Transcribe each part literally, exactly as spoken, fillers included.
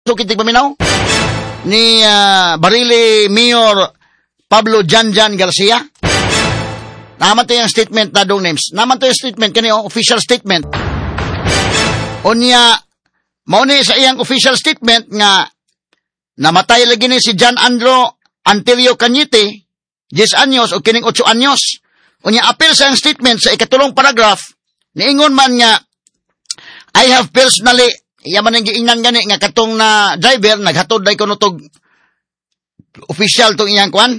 Sukitig paminaw ni uh, Barili Mayor Pablo Janjan Garcia. Naman to yung statement na dong names. Naman to yung statement kanyo, official statement. Unya, mauni sa iyang official statement nga namatay lagi ni si John Andro Antelio Cañete, ten anyos o kining eight anyos. Unya, appeal sa iyang statement sa ikatulong paragraph, niingon man nga, I have personally, yaman ang giingnan gani nga katong na driver, naghatod day ko nutog official tong iyang kwan,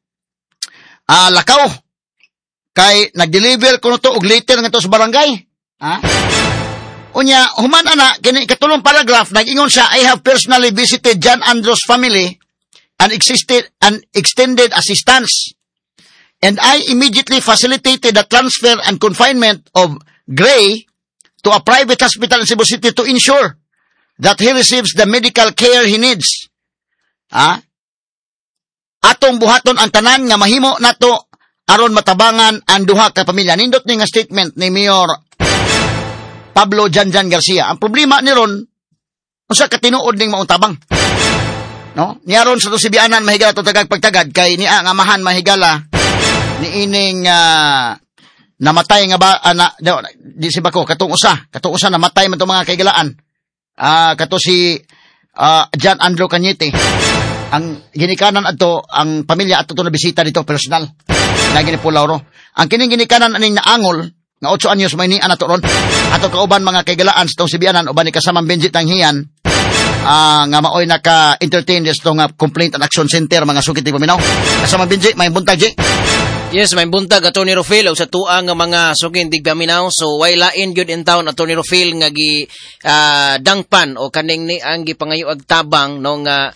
ah, lakaw. Kay nag-deliver ko to og later nga to sa barangay. Ha? Unya, human ana, kini katulong paragraph, nag-ingon siya, I have personally visited John Andros family and existed and extended assistance. And I immediately facilitated the transfer and confinement of Gray to a private hospital in Cebu City to ensure that he receives the medical care he needs. Ha? Atong buhaton ang tanan nga mahimo nato aron matabangan ang duha ka pamilya. Nindot ni nga statement ni Mayor Pablo Janjan Garcia. Ang problema ni ron, usa ka tinuod ning mauntabang. No? Niaron sa to si Bianan mahigala to tagag pagtagad kay niya nga amahan mahigala ni ining uh, namatay nga ba uh, na, di si bako katong usa, katong usa namatay man to mga kaigalaan. Ah, uh, kato si uh, John Andro Cañete. Ang ginikanan ato ang pamilya ato to na bisita dito personal. Lagi ni Pulauro. Ang kining ginikanan aning naangol nga eight anyos may ni ato ron. Ato kauban mga kaigalaan sa tong Sibianan uban ni kasamang Benjit ang hiyan. Uh, nga maoy naka-entertain des tong uh, complaint and action center mga sugit ni paminaw. Kasamang Benjit may buntag ji. Yes, may buntag Attorney Rufil og sa tuang nga mga sugin digbaminaw. So why lain gyud in town Attorney Rufil nga gi uh, dangpan o kaning ni ang gipangayo ag tabang no nga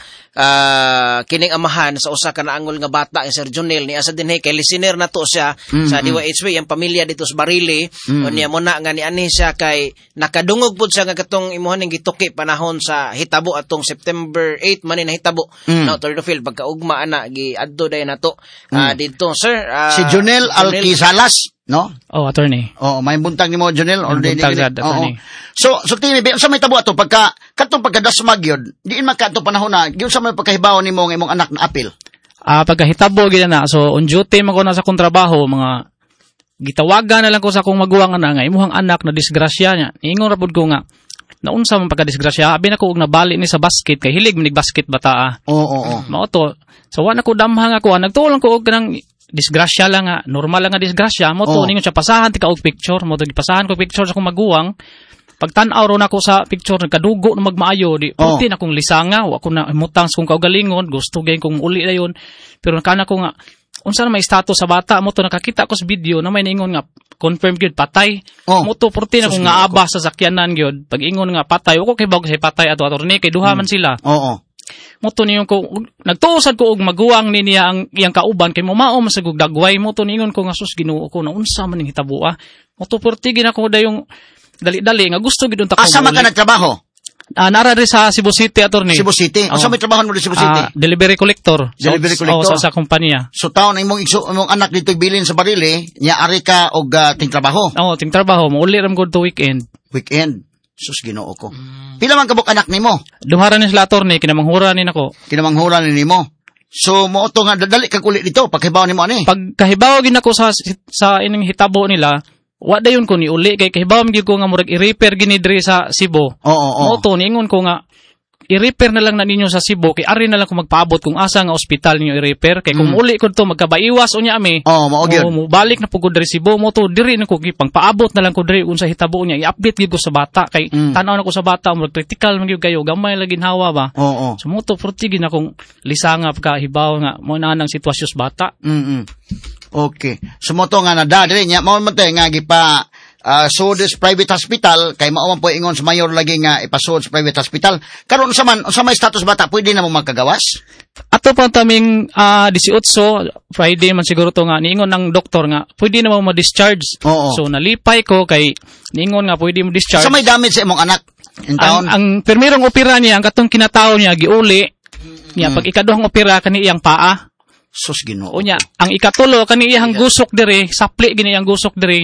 uh, kining amahan sa usa ka naangol nga bata si Sir Jonel ni asa dinhi kay listener nato siya mm-hmm. sa D Y H P ang pamilya dito sa Barili. Mm-hmm. Unya mo na nga ni ani siya kay nakadungog pud siya nga katong imuhan ning gituki panahon sa hitabo atong September eight man ni hitabo. Mm-hmm. No Attorney Rufil pagkaugma ana gi adto day nato mm-hmm. uh, dito sir uh, si Jonel Alquizalas, no? Oh, attorney. Oh, may buntag nimo Jonel or di buntag sad, attorney. Oh, so, so tini sa may tabo ato pagka katong pagkadasmag yun, diin man kadto panahon na, gyud sa may pagkahibaw nimo nga imong anak na apil. Ah, uh, pagkahitabo gid na. So, on duty man ko na sa kong trabaho, mga gitawagan na lang ko sa akong maguwang ana nga imuhang anak na disgrasya niya. Ingon ra pud ko nga naunsa man pagka-disgrasya, abi na ko og nabali ni sa basket kay hilig minig basket bata. Ah. Oo, oo, oo. Mao to. So, wa na ko damhang ako, nagtuon ko og kanang disgrasya lang nga, normal lang nga disgrasya mo to, oh. Ningon siya pasahan tika og picture mo to, pasahan ko picture sa akong maguwang pag tan-aw ro nako sa picture nagkadugo na magmaayo di puti oh. Na kong lisanga wa ko na mutang sa kong kaugalingon gusto gayud kong uli dayon pero kana ko nga unsa na may status sa bata mo to nakakita ko sa video na may ningon nga confirm gyud patay oh. Mo to puti na kong nga aba sa sakyanan gyud pag ingon nga patay uko kay bawg say patay ato attorney kay duha man sila oo oh, oh. Moto niyon ko nagtuusad ko og maguwang ni niya ang iyang kauban kay mumao man sa dagway moto ningon ko nga sus Ginoo ko na unsa man ning hitabo ah moto portigin ako dayong dali-dali nga gusto gid unta ko asa man ka nagtrabaho ah nara ri sa Cebu City attorney Cebu City oh. Asa may trabaho mo sa Cebu City ah, delivery collector delivery so, collector oh, sa, sa kumpanya so taon imong igso imong anak dito bilin sa Barili nya ari ka og uh, ting trabaho oh ting trabaho mo uli ram gud to weekend weekend sus Ginoo ko. Mm. Pila man kabuk anak nimo? Duhara ni sila attorney kinamanghuran ni nako. Kinamanghuran ni nimo. So mo to nga dadali kag uli dito pagkahibaw nimo ani. Pag kahibaw gid nako sa sa ining hitabo nila, wa dayon ko ni uli kay kahibaw gyud ko nga murag i-repair gini diri sa Cebu. Oo oo oo. Mo to ningon ko nga i-repair na lang na ninyo sa Cebu kay ari na lang ko magpaabot kung asa nga ospital ninyo i-repair kay kung mm. uli ko to magkabaiwas unya ami oh mao gyud mo balik na pugod diri Cebu mo to diri na ko gipang paabot na lang ko diri unsa hitabo niya i-update gyud ko sa bata kay mm. tanaw na ko sa bata mo critical man gyud kayo gamay lagi hawa ba oo oh, oh. So mo to portigin akong lisanga pagka hibaw nga mo na nang sitwasyon sa bata mm okay so mo to nga na diri nya mao man tay nga gipa Uh, so this private hospital kay mao man po ingon sa mayor lagi nga ipasud sa private hospital karon sa man sa may status bata pwede na mo magkagawas ato pa taming uh, eighteen Friday man siguro to nga niingon ng doktor nga pwede na mo ma-discharge oo. So nalipay ko kay niingon nga pwede mo discharge sa may damage sa imong anak in town ang, ang permirong opera niya ang katong kinataw niya giuli niya mm. Pag ikaduhang opera kani iyang paa sus Ginoo o niya ang ikatulo kani iyang gusok diri sapli gini iyang gusok diri niya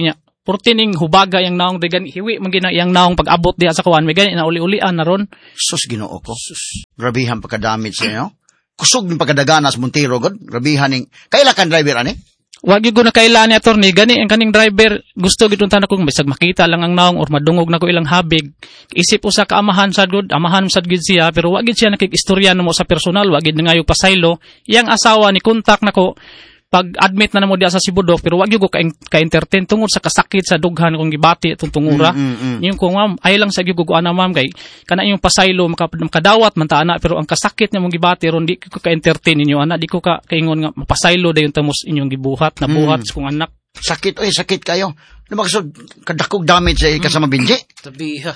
Purtining hubaga yang naong de gani hiwi man gina yang naong pag-abot diha sa kuan may gani na uli-ulian na ron. Sus Ginoo ko. Grabihan pagkadamit sa inyo. Kusog ng pagkadaganas Montero god. Grabihan ning kaila kan driver ani? Wa gyud ko na kailan ni attorney gani ang kaning driver gusto gid unta na kung bisag makita lang ang naong or madungog na ko ilang habig. Isip usa ka amahan sad gud, amahan sad gid siya pero wa gid siya nakikistorya mo sa personal, wa gid ngayo pasaylo. Iyang asawa ni kontak nako pag-admit na namo diya sa Sibudok pero wag gyud ko ka-entertain tungod sa kasakit sa dughan kung gibati itong tungura. Mm, mm, mm. Yung kung ma'am ay lang sa gyud ko ana ma'am kay kana yung pasaylo maka, makadawat man ta ana pero ang kasakit niya mong gibati ron di ko ka-entertain ninyo ana di ko ka kaingon nga mapasaylo dayon tamos inyong gibuhat na buhat mm. sa kong anak. Sakit oy sakit kayo. Lumaksod kadakog damage sa kasama binji. Tabi ha.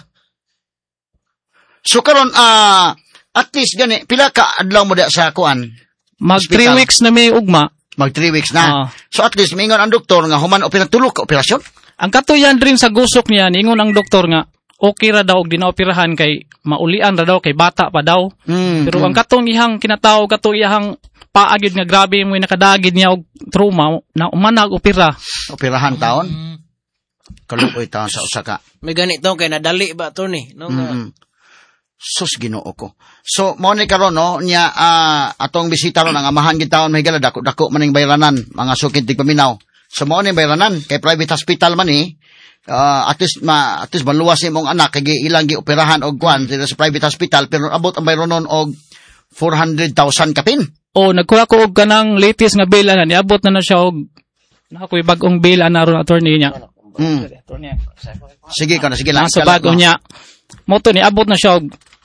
So karon ah uh, at least gani pila ka adlaw mo diya sa kuan? Mag three weeks na may ugma. Mag three weeks na. Uh, so at least mingon ang doktor nga human o pinatulog ka operasyon. Ang katuyan rin sa gusok niya, ingon ang doktor nga okay ra daw og dinaoperahan kay maulian ra daw kay bata pa daw. Mm, pero mm. ang katong ihang kinatawag kato ihang paagid nga grabe mo nakadagid niya og trauma na umanag opera. Operahan taon. Mm. Kaluoy taon sa usa ka. May ganito kay nadali ba to ni? No. Mm-hmm. Sus Ginoo ko. So mo ni karon no nya uh, atong bisita ron ang amahan gid taon mahigala dako-dako maning bayranan mga sukid tig paminaw. So mo ni bayranan kay private hospital man ni uh, at least ma at least maluwas imong anak kay ilang gi operahan og kwan sa private hospital pero abot ang bayronon og four hundred thousand kapin. Oh nagkuha ko og kanang latest nga bill ana niabot na na siya og nakoy bag-ong bill ana ron attorney niya. Mm. Sige ka na sige lang sa bag-o niya. Mo to ni abot na siya og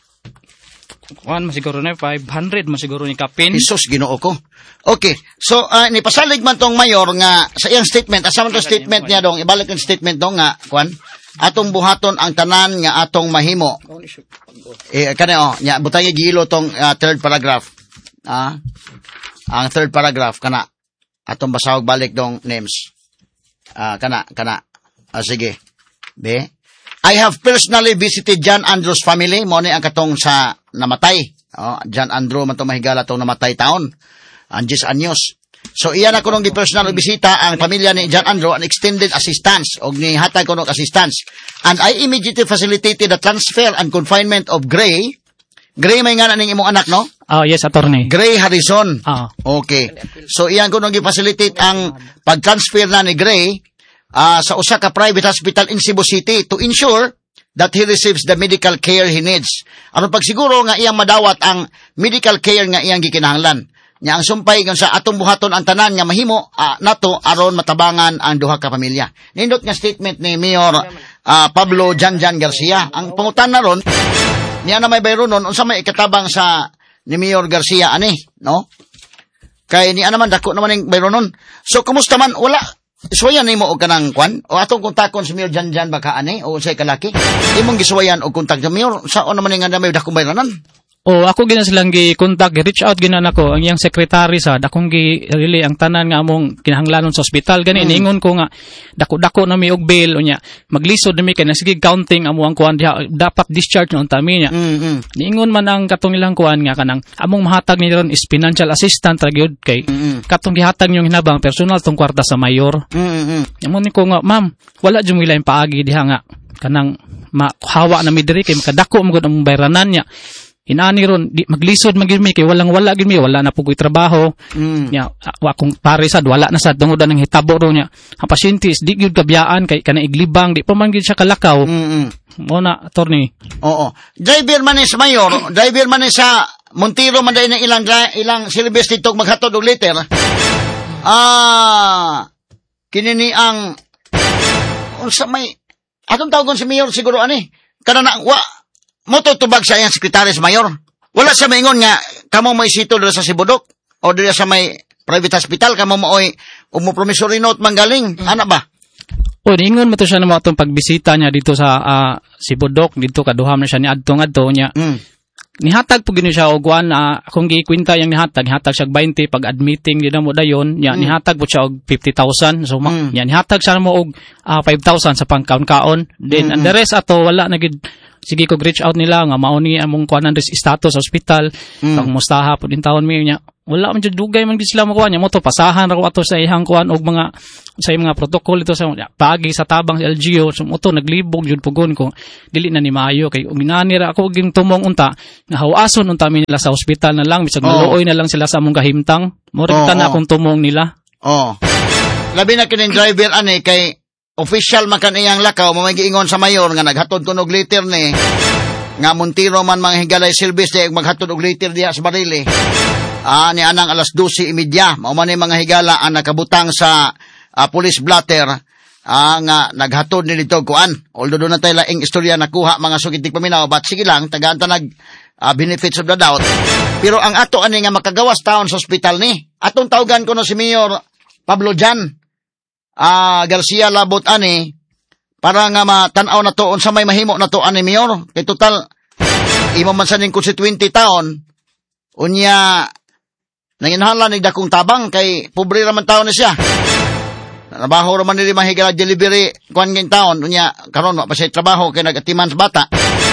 kuan masiguro na five hundred masiguro ni kapin. Isus Ginoo ko. Okay. So uh, ni pasalig man tong mayor nga sa iyang statement, asa man to statement niya dong, ibalik ang statement dong nga kuan atong buhaton ang tanan nga atong mahimo. Eh kani oh, nya butang gilo tong uh, third paragraph. Ah. Ang third paragraph kana atong basahog balik dong names. Ah kana kana. Ah, sige. Be. I have personally visited John Andrew's family. Mo ni ang katong sa namatay. Oh, John Andrew man to mahigala tong namatay taon. Anjis anyos. So iyan ako nung personal bisita ang pamilya ni John Andrew an extended assistance og ni hatag ko ng assistance. And I immediately facilitated the transfer and confinement of Gray. Gray may nga ning imong anak no? Oh, yes, attorney. Gray Harrison. Ah. Okay. So iyan ko nung gi-facilitate ang pag-transfer na ni Gray Uh, sa usa ka private hospital in Cebu City to ensure that he receives the medical care he needs. Aron pagsiguro nga iyang madawat ang medical care nga iyang gikinahanglan. Nya ang sumpay kung sa atong buhaton ang tanan nga mahimo uh, nato aron matabangan ang duha ka pamilya. Nindot nga statement ni Mayor uh, Pablo Janjan Garcia. Ang pangutan na ron niya na may bayro nun unsa may ikatabang sa ni Mayor Garcia ani, no? Kay ni naman dako naman ning bayro nun. So kumusta man wala isuwayan nimo og kanang kwan o atong kontakon sa Mayor Janjan baka ani o say kalaki imong gisuwayan og kontak sa Mayor sa ano man nga may dakong bayranan. O ako gina silang gi-contact, reach out gina nako ang iyang secretary sa dakong gi really ang tanan nga among kinahanglanon sa ospital gani mm. Niingon ko nga dako-dako na mi og bill unya maglisod na mi kay sige counting amo ang kuan diha dapat discharge on tami niya. Mm-hmm. Niingon man ang katong ilang kuan nga kanang among mahatag ni ron is financial assistant ra gyud kay mm-hmm. katong gihatag niyong hinabang personal tong kwarta sa mayor. Mm-hmm. Amo ni ko nga ma'am wala jud mo ilaing paagi diha nga kanang mahawa na mi diri kay makadako mo gud ang bayranan niya. Inani ron di maglisod magimi kay walang wala gid mi wala na pugoy trabaho mm. nya wa kung pare sad wala na sad tungod ang hitabo ro nya ang pasyente is di gyud kabiyaan kay kana iglibang di pa man gyud siya kalakaw mm-hmm. Mo na attorney. Oo driver man ni sa mayor driver man ni sa Montero man dai na ilang ilang service dito maghatod og liter ah kinini ang unsa may atong tawgon si mayor siguro ani kana na wa mo tutubag sa iyang sekretaris mayor. Wala sa maingon nga kamo may sito dira sa Sibudok o dira sa may private hospital kamo maoy umo promissory note manggaling. Mm. Ana ba? O ingon mo to siya na mo atong pagbisita niya dito sa uh, Sibudok dito kaduham na siya ni adtong adto niya. Mm. Nihatag po gino siya og kuan uh, akong gikwenta yang nihatag nihatag siya twenty pag admitting di na mo dayon nya mm. nihatag po siya og fifty thousand so mm. nya nihatag siya mo og uh, five thousand sa pangkaon-kaon then mm-hmm. and the rest ato wala na gid sige ko reach out nila nga mao ni among kuanan res status sa hospital mm. pag mustaha po din taon mi nya Wala man jud dugay man gid sila makuha niya mo to pasahan ra ko ato sa ihang kuan og mga sa mga protocol ito sa pagi sa tabang sa L G O so mo to naglibog jud pugon ko dili na ni maayo kay uminani ra ako ging tumong unta nga hawason unta mi nila sa ospital na lang bisag Oh. maluoy na lang sila sa among gahimtang mo Oh, rin na oh. akong tumong nila. Oh. Labi na kining driver ani kay official man kan iyang lakaw mamay giingon sa mayor nga naghatod kunog liter ni nga Montero man mga higalay silbis di maghatod og liter diha sa barili. Ah, ni anang alas dose imidya, mao man ni mga higala ang nakabutang sa ah, police blotter ah, nga naghatod ni dito kuan. Although doon na tayo laing istorya nakuha mga sugitik paminaw, but sige lang, tagaan ta nag ah, benefits of the doubt. Pero ang ato ani nga makagawas taon sa ospital ni, atong tawgan ko no si Mayor Pablo Jan ah, Garcia Labot ani, para nga matanaw na to, unsa may mahimo na to ani Mayor. Kay total, imo man sa ning constituente taon, unya, nanginhala ni dakong tabang kay pobre raman taon na siya. Trabaho raman nili mahigala delivery kuan ngin taon unya karon wa pa siya trabaho kay nagatiman sa bata.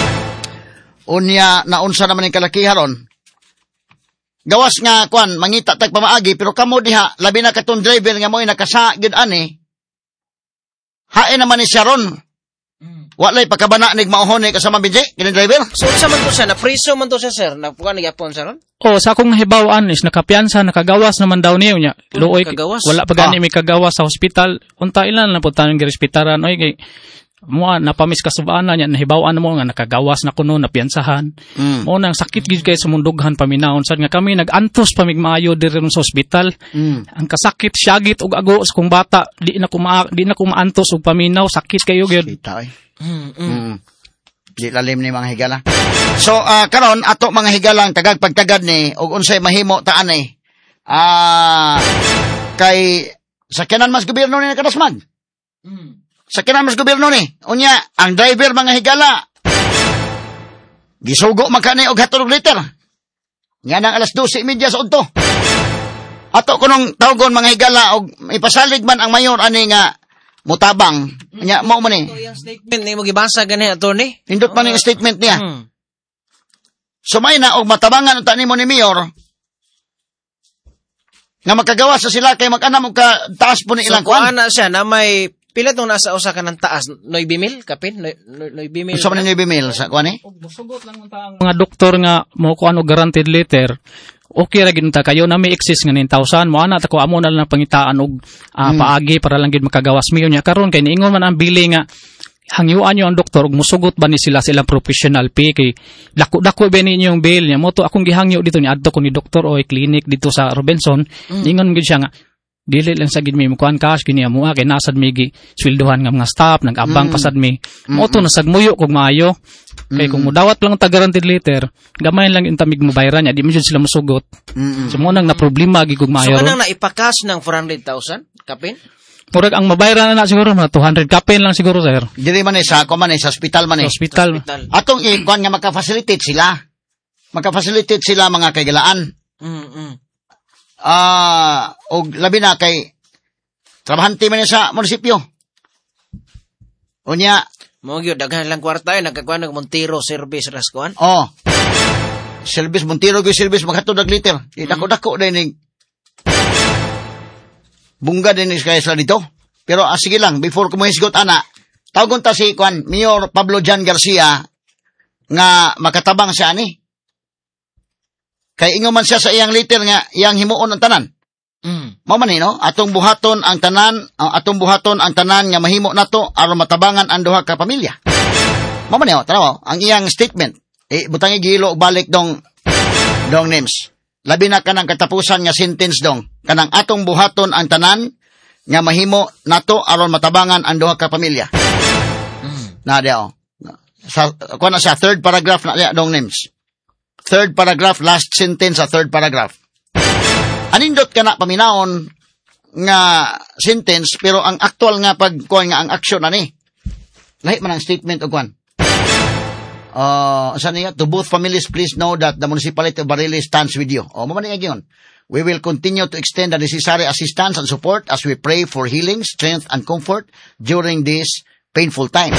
Unya naunsa naman ning kalakihan ron. Gawas nga kuan mangita tag pamaagi pero kamo diha labi na katong driver nga mo'y nakasa gid ani. Hain naman ni siya ron. Walay pagkabana nig maohon ni kasama bidje kining driver. So sa man to siya na priso man to siya sir, na kuan gyapon sa ron. O sa akong nahibaw-an is nakapiyansa nakagawas naman daw niyo nya. Luoy Kagawas? wala pa gani Ah. may kagawas sa ospital. Unta ilan na po tanong girespeitaran oy kay mo napamis kasubaan na nya nahibaw-an mo nga nakagawas na kuno napiyansahan. Mm. Mo nang sakit gid kay sa mundughan paminaon sad nga kami nagantos pa mig maayo diri sa ospital. Mm. Ang kasakit syagit og ago sa kong bata di na ko ma, di na ko maantos og paminaw sakit kayo gyud. Kita oy. Mm, mm. Mm. Di lalim ni mga higala. So, ah karon ato mga higalang tagag pagtagad ni og unsay mahimo taan ni. Ah kay sakyanan mas gobyerno ni nakadasmag. Mm. Sakyanan mas gobyerno ni. Unya, ang driver mga higala gisugo man kani og hatod og liter. Nga nang alas dose media sa udto. Ato kunong tawgon mga higala og ipasalig man ang mayor ani nga mutabang. Nya mo man ni. So yung statement ni mo gibasa gani attorney. Indot man yung statement niya. Mm. Sumay na og matabangan unta nimo ni Mayor nga makagawa sa sila kay mag-anam og ka taas po ni So ilang kuan kuan. na siya na may pila tong nasa usa ka ng taas noy bimil kapin noy noy bimil. Sa man ni bimil sa kuan ni? Musugot lang unta ang mga doktor nga mo kuan og guaranteed letter. Okay ra gid unta kayo na may excess nga nine thousand mo ana ta ko amo na lang pangitaan og ah, paagi para lang gid makagawas miyo nya karon kay niingon man ang bili nga hangyuan nyo ang doktor ug musugot ba ni sila silang professional pay kay dako-dako ba ninyo yung bill niya mo to akong gihangyo dito ni adto ko ni doktor oy clinic dito sa Robinson mm. Ingon gid siya nga dili lang sa gid mi mukuan cash kini amo kay nasad mi gi sweldohan nga mga staff nag-abang mm. pasad mi mo to nasagmuyo kog maayo kay kung mudawat lang ta guaranteed letter gamay lang yung tamig mobayran niya di man jud sila musugot Mm. so mo nang na problema gi kog So maayo kanang naipakas ng four hundred thousand kapin? murag ang mabayaran na, na siguro mga two hundred kapin lang siguro sir Diri man ni sa kuan man ni sa hospital man ni. sa hospital. Hospital. Atong i kuan nga maka-facilitate sila. Maka-facilitate sila mga kaigalaan. Mm. mm. Ah, og labi na kay trabahante man ni sa munisipyo. Unya, Mo gyud daghan lang kwarta ay nagkakuan ng Montero service ras kuan. oh. Silvis Montero gyud silvis maghatod og liter. Di dako-dako din ni bungga din ni kaya sila dito. Pero ah, sige lang, before ko mo hisgot ana, tawgon ta si kuan Mayor Pablo Jan Garcia nga makatabang siya ani. Kay ingon man siya sa iyang liter nga iyang himuon ang tanan. Mm. Mao man ni no, atong buhaton ang tanan, ang atong buhaton ang tanan nga mahimo nato aron matabangan ang duha ka pamilya. Mao man ni oh, tanaw, ang iyang statement. Eh butangi gilo balik dong dong names. Labi na kanang katapusan nga sentence dong. Kanang atong buhaton ang tanan nga mahimo nato aron matabangan ang duha ka pamilya. Mm. Na dia oh. Sa kuan na siya third paragraph na dia dong names. Third paragraph, last sentence sa third paragraph. Anindot ka na paminaon nga sentence pero ang actual nga pagkuan nga ang action ani. Lahi man ang statement og kuan. Uh, saan niya? To both families, please know that the municipality of Bareilles stands with you. O, mamani yun. We will continue to extend the necessary assistance and support as we pray for healing, strength, and comfort during this painful time.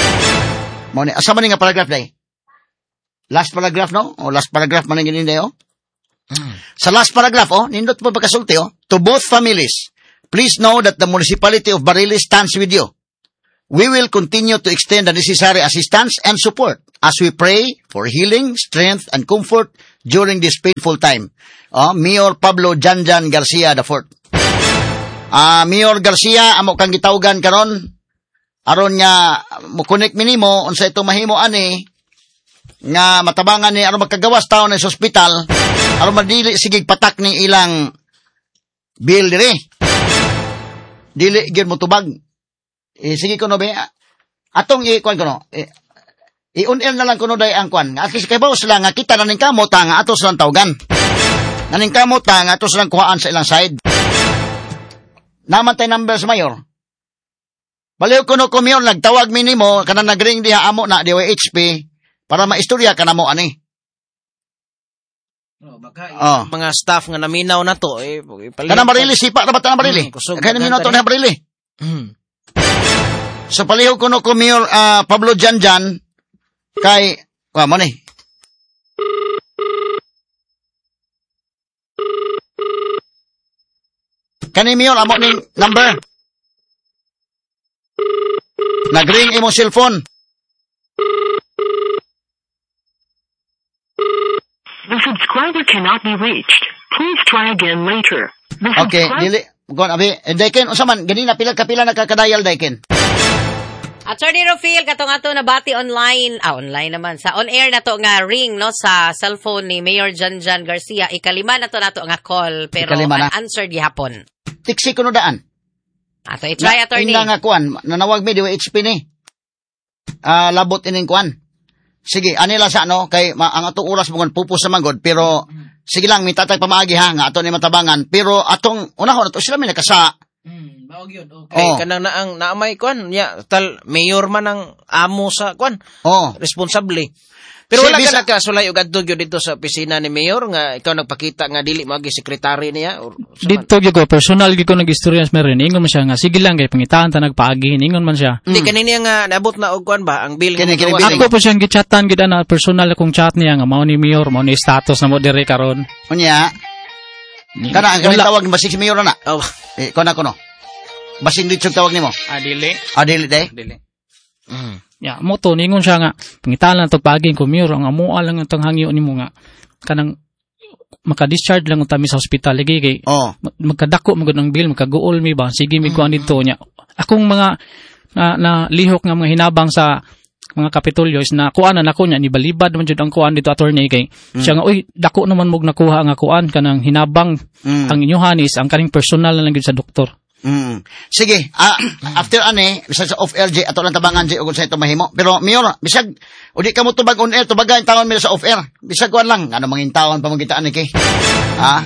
Mamani, asa man nga paragraph day? Last paragraph, no? O last paragraph man nga hindi, oh? Sa last paragraph, oh, nindot po pagkasulti, oh, to both families, please know that the municipality of Barili stands with you. We will continue to extend the necessary assistance and support as we pray for healing, strength, and comfort during this painful time. Oh, Mayor Pablo Janjan Garcia the fourth. Ah, uh, Mayor Garcia, amo kang gitawgan karon aron nga mo connect minimo unsa ito mahimo ani nga matabangan ni aron magkagawas taon sa ospital aron madili sige patak ning ilang bill dire. Dili gyud mo tubag. Eh, sige ko no be. Atong i-kwan ko no. Eh, i-on-air na lang ko no day ang kwan. At least kay bawas lang nga kita naning kamot nga atos lang tawgan. Naning kamot nga atos lang kuhaan sa ilang side. Naman tay number sa mayor. Baliw ko no ko mayor nagtawag minimo kana nagring diha amo na D Y H P para maistorya kana mo ani. Oh, baka oh. Mga staff nga naminaw na to eh kana Barili sipa ra ba ta Barili? Hmm, kaya naminaw to na Barili. Hmm. Sa palihog ko no ko Mayor uh, Pablo Janjan kay wa mo ni. Kani Mayor amo ning number. Nagring imo cellphone. The subscriber cannot be reached. Please try again later. The Okay, subscriber- dili gon abi Daiken unsa man ganina pila ka pila nakakadayal Daiken. Attorney Rofil, katong ato na bati online, ah, online naman, sa on-air na to nga ring, no, sa cellphone ni Mayor Janjan Garcia. Ikalima na to na to nga call, pero Ikalima na. unanswered gihapon. Tiksi ko no daan. Ato, i-try, attorney. Inga nga kuan, nanawag mi D Y H P ni. Ah, labot ining kuan. Sige, anila sa ano, kay ma, ang atong oras mo pupus sa manggod, pero sige lang, may tatay pamaagi ha, nga ato ni matabangan, pero atong, unahon, ato sila may nakasa. Hmm, baog yun. Okay, Oh. kanang naang naamay kwan, ya, tal mayor man ang amo sa kwan, Oh, responsable. Pero Si wala ka Bisa- nakasulay og adto gyud dito sa opisina ni mayor nga ikaw nagpakita nga dili magi sekretary niya or sa man. Dito gyud ko personal gyud ko nag-istorya sa meron. Ingon man siya nga sige lang kay pangitaan ta nagpaagi. Ingon man siya. Hindi kanina nga naabot na og kwan ba ang bill Kini- kini gawas? billing. Ako po siyang gichatan gid ana personal akong chat niya nga mao ni mayor, mao ni status na mo dire karon. unya, Ni- kana ang kanang wala. tawag, basig si Mayor na. Oh, Eh, kuan ako no. Basing dito tawag nimo. Ah, dili. Ah, dili day. Dili. mm. Ya, mo to ningon siya nga pangitaan lang to paging ko mayor ang amua lang ang tanghangyo nimo nga kanang maka-discharge lang utami sa ospital lagi kay Oh. mag- magkadako magud ang bill magkaguol mi ba sige mi kuan dito nya akong mga na, na lihok nga mga hinabang sa mga kapitulyos na kuanan ako nya ni balibad man jud ang kuan dito attorney kay siya nga oy dako naman mog nakuha nga kuan kanang hinabang Mm. ang inyohan is ang kaning personal na lang gid sa doktor. Mm. Sige, ah, after ane, bisag sa off-air, J, ato lang tabangan, J, o kung sa ito mahimo. Pero, Mayor, bisag, o di ka mo tubag on-air, tubagan yung taon mo sa off-air. Bisag kuan lang, ano mangin taon pa mong kitaan, eh, ha?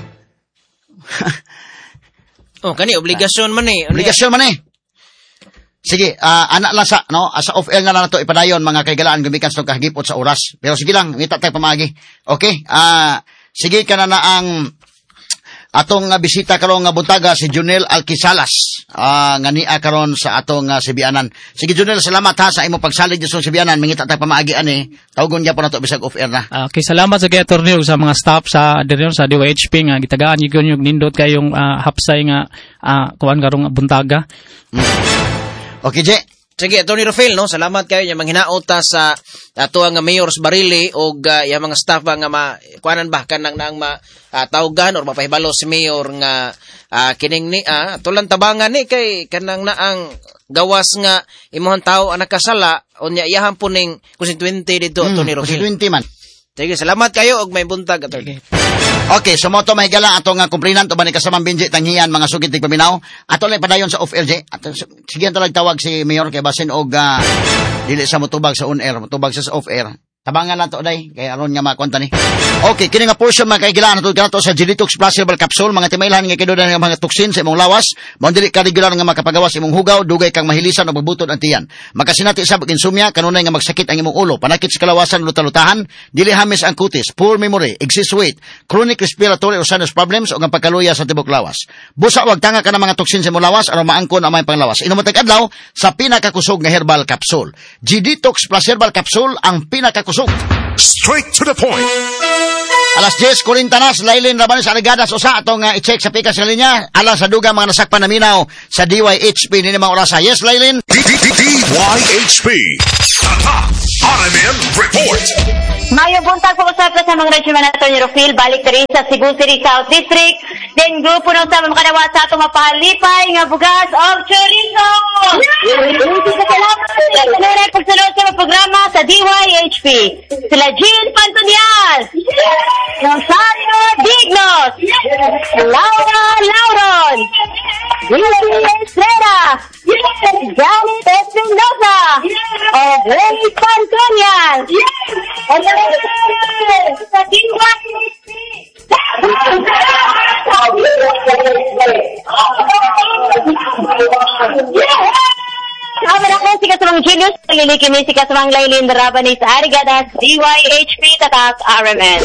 Oh, kani obligasyon man eh. Obligasyon man eh. Sige, ah, anak lang sa, no, ah, sa off-air na lang na to ipadayon, mga kaigalaan, gumikan sa kahigipot sa oras. Pero sige lang, ngita tayo pamagi. Okay, ah, sige ka na na ang, atong nga bisita karon nga buntaga si Junel Alquisalas ah nga niya karon sa atong nga Sibianan. Sige Junel, salamat ha sa imo pagsalig sa Sibianan. Mangita ta pamaagi ani. Tawgon gyapon nato bisag off air na. Ah, okay, salamat sa kay attorney ug sa mga staff sa dirion sa D Y H P nga gitagaan gyud yung nindot kayong ah, hapsay nga ah, kuan karong buntaga. Okay, Je. Sige, Atty. Rafael, no? Salamat kayo yung manghinaot ta sa ato nga mayor sa Barili o uh, yung mga staff ba nga ma, kuanan ba, kanang naang ma, uh, tawgan or mapahibalo si mayor nga uh, kining ni, ah, tulang tabangan ni kay kanang naang gawas nga imuhang tao ang nakasala o niya iyahan po ning kusin twenty dito, Mm, Atty. kasi Rafael. twenty man. Sige, salamat kayo og may buntag, Atty. Okay, so mo to mahigala ato nga komplinan to ba ni kasamang binji tanghiyan mga sugid tig paminaw. Ato lang padayon sa off air, Je. Ato sige talag tawag si mayor kay basin og uh, dili sa motubag sa on air, motubag sa off air. Tabangan nato day kay aron nga makonta ni. Okay, kini nga portion mga kaigilaan nato kanato sa Gelitox Plus Herbal Capsule, mga timailhan nga kidudan nga mga toksin sa imong lawas, mao dili ka regular nga makapagawas imong hugaw, dugay kang mahilisan o magbutod ang tiyan. Makasinati sa insomnia, kanunay nga magsakit ang imong ulo, panakit sa kalawasan, lutalutahan, dili hamis ang kutis, poor memory, excess weight, chronic respiratory or sinus problems o ang pagkaluya sa tibok lawas. Busa wag tanga ka ng mga toksin sa imong lawas aron maangkon ang mga panglawas. Inom tag adlaw sa pinakakusog nga herbal capsule. Gelitox Plus Herbal Capsule ang pinakakusog. Straight to the point. Alas diyes, Kurintanas, Lailin Rabanes Arigadas, usa atong uh, i-check sa pikas sa linya. Alang sa dugang mga nasakpan na minaw sa D Y H P ni mga orasa. Yes, Lailin? D Y H P. Tatak R M N Report. Mayo buntag po usap sa mga regiment na Atty. Rufil, balik diri sa Cebu City South District. Then grupo nung sa makadawa sa atong mapalipay nga bugas o chorizo. Salamat sa kanila pagsunod sa programa sa D Y H P. Sila Jean Pantunias, Rosario Dignos, Laura Lauron, Willie Estrella, Janet Espinosa, o Ray Pantunias. Sa D Y H P. Kawan ako si Kasumang Julius, naglilikin ni si Kasumang Lailin Rabanes Arigadas, D Y H P, Tatak R M N.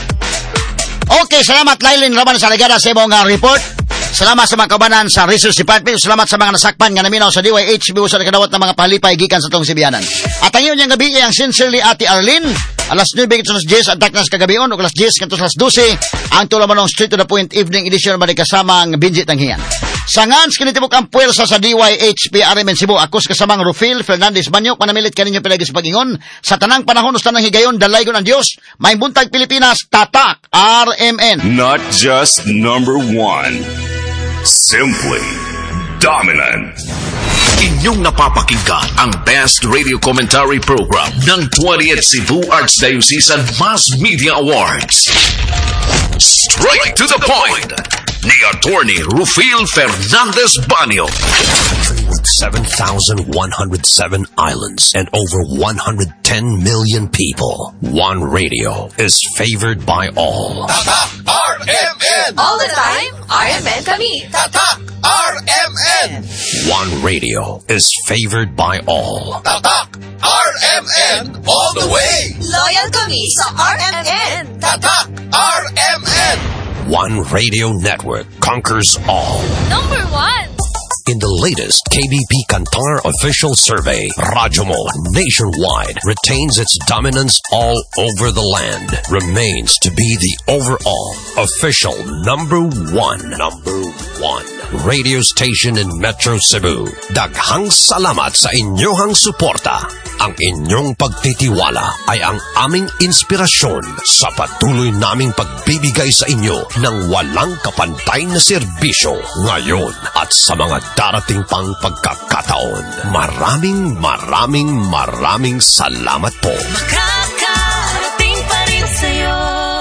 Okay, salamat Lailin Rabanes Arigadas sa imong uh, report. Salamat sa mga kabanan sa Research Department. Salamat sa mga nasakpan nga naminaw sa D Y H P sa nakadawat ng mga palipay gikan sa tong Sibianan. At ang iyon yung gabi ang sincerely Ate Arlene. Alas nuebe kantos alas diyes ang taknas kagabion o alas diyes kantos alas dose ang tulamanong straight to the point evening edition ba kasama ang Binjit ang hiyan. Sangan skinitibok ang puwersa sa D Y H P R M N Cebu. Ako sa kasamang Rufil Fernandez Banyok manamilit kaninyo pilagi sa pag-ingon sa tanang panahon sa tanang higayon dalaygon ang Dios. May buntag Pilipinas, Tatak R M N. Not just number one. Simply dominant. Inyong napapakinggan ang best radio commentary program ng twentieth Cebu Archdiocese Mass Media Awards. Straight to the point ni Attorney Rufil Fernandez Banyo. With seven thousand one hundred seven islands and over one hundred ten million people, One Radio is favored by all. Tatak R M N! All the time, R M N kami. Tatak R M N! One Radio is favored by all. Tatak R M N all the way! Loyal kami sa R M N. Tatak R M N! One Radio Network conquers all. Number one. In the latest K B P Kantar official survey, Radyo Mo nationwide retains its dominance all over the land, remains to be the overall official number one, number one radio station in Metro Cebu. Daghang salamat sa inyong suporta. Ang inyong pagtitiwala ay ang aming inspirasyon sa patuloy naming pagbibigay sa inyo ng walang kapantay na serbisyo ngayon at sa mga darating pang pagkakataon. Maraming maraming maraming salamat po. Makakarating pa rin sa'yo.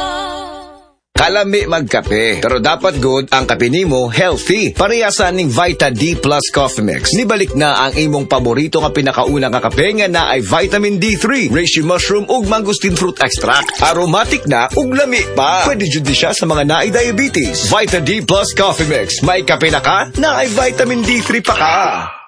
Kalami magkape, pero dapat good ang kape nimo healthy. Parehasan ning Vita D Plus Coffee Mix. Nibalik na ang imong paborito nga pinakaunang kape nga na ay vitamin D three, reishi mushroom ug mangosteen fruit extract. Aromatic na ug lami pa. Pwede jud siya sa mga naay diabetes. Vita D Plus Coffee Mix. May kape na ka, na ay vitamin D three pa ka.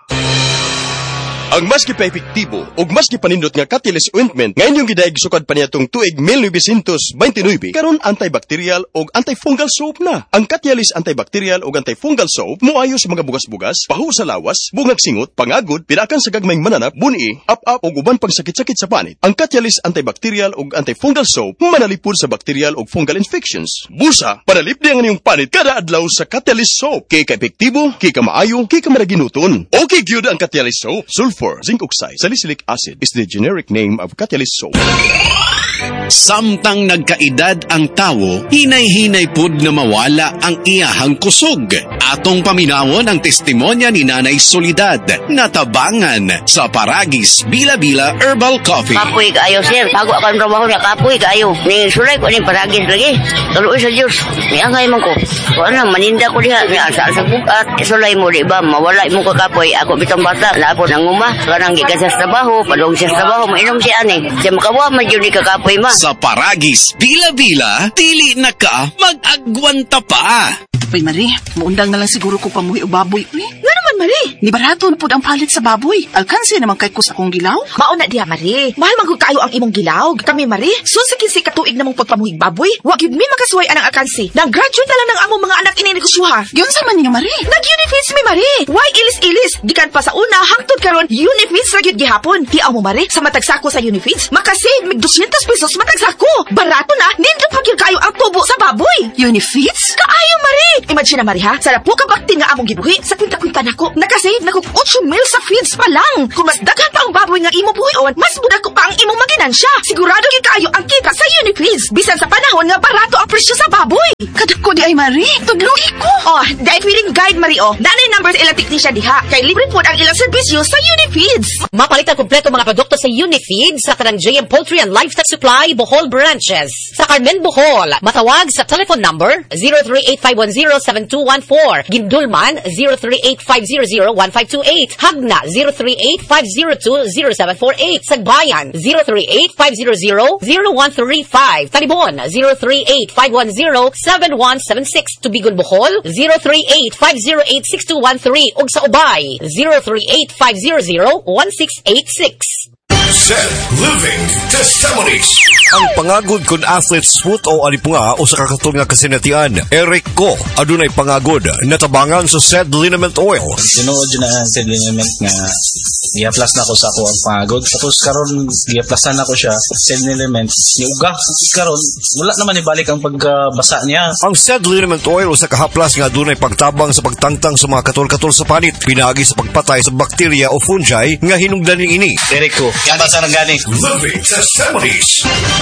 Ang mas kipa-epektibo ug mas kipanindot nga Catalyst Ointment nga inyong gidaig sukad pa niyatong tuig nineteen twenty-nine karon antibacterial ug antifungal soap na. Ang Catalyst antibacterial ug antifungal soap moayo sa mga bugas-bugas, pahu sa lawas, bungag singot, pangagod, pinakan sa gagmayng mananap, buni, up-up ug uban pang sakit-sakit sa panit. Ang Catalyst antibacterial ug antifungal soap manalipod sa bacterial ug fungal infections. Busa, panalipdi ang inyong panit kada adlaw sa Catalyst soap. Kay ka-epektibo, kay ka maayo, kay ka maraginuton. Okay gyud ang Catalyst soap. Sulfur, zinc oxide, salicylic acid is the generic name of Catalyst soap. Samtang nagkaedad ang tawo, hinay-hinay pud na mawala ang iyahang kusog. Atong paminawon ang testimonya ni Nanay Solidad, natabangan sa Paragis Bila-Bila Herbal Coffee. Kapoy kaayo, sir. Bago ako ang trabaho na kapoy kaayo. Ni sulay ko ni Paragis lagi. Tuloy sa Diyos. Ni angay man ko. Kung ano, maninda ko diha. Ni asa sa bukat. Sulay mo, di ba? Mawala mo ka kapoy. Ako bitang bata. Lapo ng uma. Karang gikas sa trabaho. Padong siya sa trabaho. Mainom siya ani. Siya makawa, madyo ni ka kapoy ma. Sa Paragis Bila-Bila, dili na ka mag-agwanta pa. Uy, Marie, muundang na lang siguro ko pamuhi o baboy. Uy, Nga naman man, Mari. Ni barato na po ang palit sa baboy. Alkansi naman kay kus akong gilaw. Mauna diha, Mari. Mahal man gud kayo ang imong gilaw. Kami, Mari, sunsikin si katuig namong pagpamuhig baboy. Wa gyud mi makasuway anang alkansi. Nang graduate na lang ng among mga anak ininegosyoha. Yun sa man niyo, Mari. Nag-Unifeeds mi, Mari. Why ilis-ilis? Gikan pa sa una, hangtod karon Unifeeds ra gyud gihapon. Tiaw mo, Mari, sa matag sako sa Unifeeds, makasave mig two hundred pesos matag sako. Barato na, nindot pa gyud kayo ang tubo sa baboy. Unifeeds? Kaayo, Mari. Imagine na, Mari, ha? Sa po ka baktin nga among gibuhi, sa kwinta-kwinta nako, nakasave nako eight mil sa feeds pa lang. Kung mas daghan pa ang baboy nga imo buhion, mas budak ko pa ang imong maginansya. Sigurado gyud kayo ang kita sa Unifeeds. Bisan sa panahon nga barato ang presyo sa baboy. Kadako di ay, Mari. Tudloy ko. Oh, dahil feeding guide, Mari, oh. Nanay numbers ilang technician diha. Kay libre po ang ilang serbisyo sa Unifeeds. Mapalitan kompleto mga produkto sa Unifeeds sa kanang J M Poultry and Livestock Supply, Bohol Branches. Sa Carmen, Bohol, matawag sa telephone number zero three eight five one zero seven two one four. Gindulman, zero three eight five zero zero one five two eight. Hagna, zero three eight five zero two zero seven four eight. Sagbayan, zero three eight five zero zero zero one three five. Talibon, zero three eight five one zero seven one seven six. Tubigon, Bohol, zero three eight five zero eight six two one three. Ug sa Ubay, zero three eight five zero zero one six eight six. Seth Living Testimonies. Ang pangagod kun athletes foot o alipunga o sa kakatol nga kasinatian, Eric ko, adunay pangagod, natabangan sa said liniment oil. Sinuod yun na said liniment nga i-plus na ko sa ako ang pangagod. Tapos karon i-plusan na ko siya, said liniment, ni uga. Karon, wala naman ibalik ang pagbasa niya. Ang said liniment oil o sa kahaplas nga adunay pagtabang sa pagtangtang sa mga katol-katol sa panit, pinagi sa pagpatay sa bakterya o fungi nga hinungdaning ini. Eric ko, yan ba sa nang gani? Living Testimonies.